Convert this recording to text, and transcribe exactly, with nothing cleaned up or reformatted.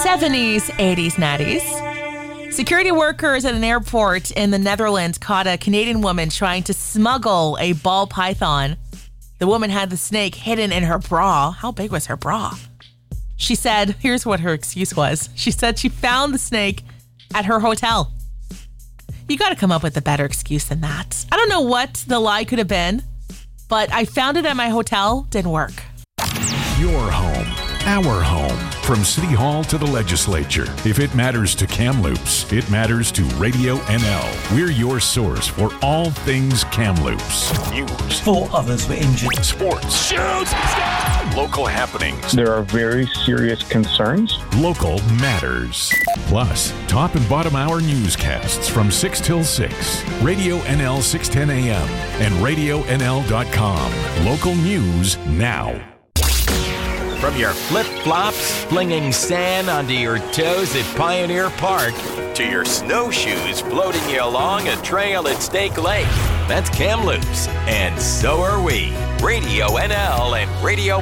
seventies, eighties, nineties. Security workers at an airport in the Netherlands caught a Canadian woman trying to smuggle a ball python. The woman had the snake hidden in her bra. How big was her bra? She said, here's what her excuse was. She said she found the snake at her hotel. You got to come up with a better excuse than that. I don't know what the lie could have been, but I found it at my hotel. Didn't work. Your home, our home. From City Hall to the legislature. If it matters to Kamloops, it matters to Radio N L. We're your source for all things Kamloops. News. Four others were injured. Sports. Shoots! Stop! Local happenings. There are very serious concerns. Local matters. Plus, top and bottom hour newscasts from six till six. Radio N L six ten A M and radio N L dot com. Local news now. From your flip-flops flinging sand onto your toes at Pioneer Park to your snowshoes floating you along a trail at Stake Lake. That's Kamloops, and so are we. Radio N L and radio